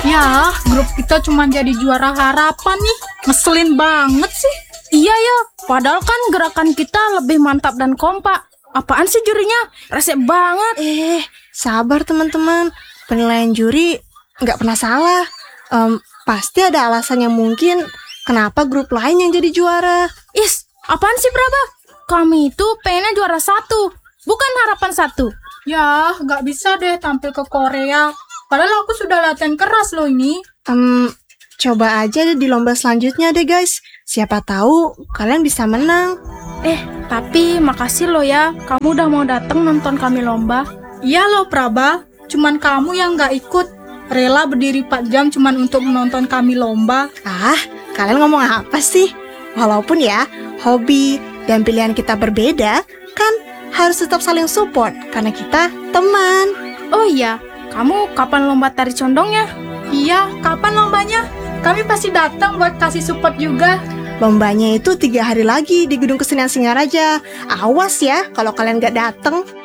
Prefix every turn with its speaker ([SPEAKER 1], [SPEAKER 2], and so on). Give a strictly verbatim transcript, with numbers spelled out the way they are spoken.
[SPEAKER 1] Ya, grup kita cuma jadi juara harapan nih. Ngeselin banget sih.
[SPEAKER 2] Iya ya, padahal kan gerakan kita lebih mantap dan kompak. Apaan sih jurinya? Resep banget.
[SPEAKER 3] Eh, sabar teman-teman. Penilaian juri nggak pernah salah. Em, pasti ada alasan yang mungkin kenapa grup lain yang jadi juara.
[SPEAKER 2] Is, apaan sih Praba? Kami itu pengennya juara satu, bukan harapan satu.
[SPEAKER 1] Ya, nggak bisa deh tampil ke Korea. Padahal aku sudah latihan keras loh ini.
[SPEAKER 3] Em, coba aja di lomba selanjutnya deh guys. Siapa tahu kalian bisa menang.
[SPEAKER 2] Eh, tapi makasih lo ya, kamu udah mau datang nonton kami lomba.
[SPEAKER 1] Iya loh Praba, cuman kamu yang nggak ikut. Rela berdiri empat jam cuman untuk menonton kami lomba.
[SPEAKER 3] Ah, kalian ngomong apa sih? Walaupun ya, hobi dan pilihan kita berbeda, kan harus tetap saling support karena kita teman.
[SPEAKER 2] Oh iya, kamu kapan lomba tari condongnya?
[SPEAKER 1] Iya, kapan lombanya? Kami pasti datang buat kasih support juga.
[SPEAKER 3] Lombanya itu tiga hari lagi di Gedung Kesenian Singaraja. Awas ya kalau kalian gak datang.